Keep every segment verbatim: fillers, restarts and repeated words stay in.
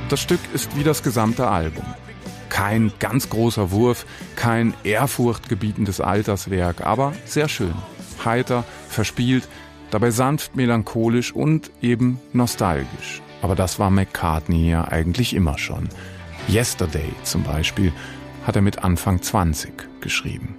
Das Stück ist wie das gesamte Album. Kein ganz großer Wurf, kein ehrfurchtgebietendes Alterswerk, aber sehr schön, heiter, verspielt, dabei sanft melancholisch und eben nostalgisch. Aber das war McCartney ja eigentlich immer schon. Yesterday zum Beispiel hat er mit Anfang zwanzig geschrieben.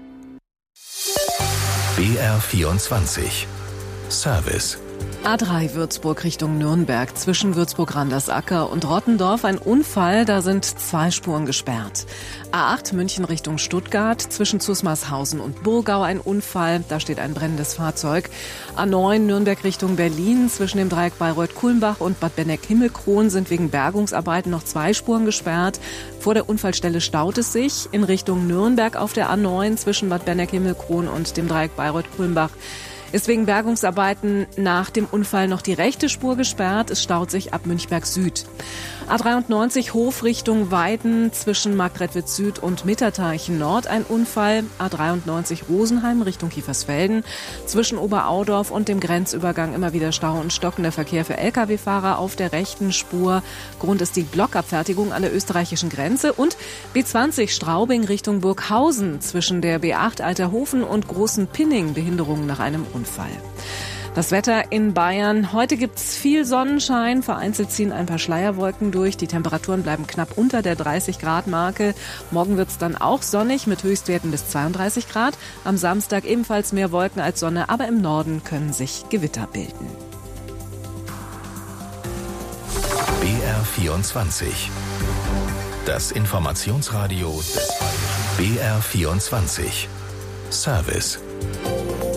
B R vierundzwanzig Service. A drei Würzburg Richtung Nürnberg, zwischen Würzburg-Randersacker und Rottendorf ein Unfall, da sind zwei Spuren gesperrt. A acht München Richtung Stuttgart, zwischen Zusmarshausen und Burgau ein Unfall, da steht ein brennendes Fahrzeug. A neun Nürnberg Richtung Berlin, zwischen dem Dreieck Bayreuth-Kulmbach und Bad Benneck-Himmelkron sind wegen Bergungsarbeiten noch zwei Spuren gesperrt. Vor der Unfallstelle staut es sich. In Richtung Nürnberg auf der A neun zwischen Bad Benneck-Himmelkron und dem Dreieck Bayreuth-Kulmbach ist wegen Bergungsarbeiten nach dem Unfall noch die rechte Spur gesperrt. Es staut sich ab Münchberg Süd. A dreiundneunzig Hof Richtung Weiden zwischen Marktredwitz Süd und Mitterteichen Nord ein Unfall. A dreiundneunzig Rosenheim Richtung Kiefersfelden. Zwischen Oberaudorf und dem Grenzübergang immer wieder Stau und stockender Verkehr für L K W-Fahrer auf der rechten Spur. Grund ist die Blockabfertigung an der österreichischen Grenze. Und B zwanzig Straubing Richtung Burghausen zwischen der B acht Alterhofen und Großen Pinning Behinderungen nach einem Unfall. Das Wetter in Bayern. Heute gibt's viel Sonnenschein. Vereinzelt ziehen ein paar Schleierwolken durch. Die Temperaturen bleiben knapp unter der dreißig Grad Marke. Morgen wird's dann auch sonnig mit Höchstwerten bis zweiunddreißig Grad. Am Samstag ebenfalls mehr Wolken als Sonne, aber im Norden können sich Gewitter bilden. B R vierundzwanzig. Das Informationsradio des B R vierundzwanzig. Service.